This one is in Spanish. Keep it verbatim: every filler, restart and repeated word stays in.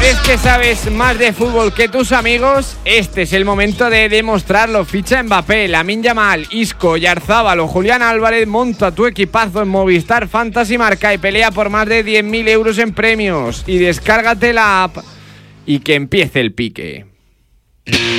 ¿Crees que sabes más de fútbol que tus amigos? Este es el momento de demostrarlo. Ficha Mbappé, Lamine Yamal, Isco, Yarzábal o Julián Álvarez. Monta tu equipazo en Movistar Fantasy Marca y pelea por más de diez mil euros en premios. Y descárgate la app y que empiece el pique.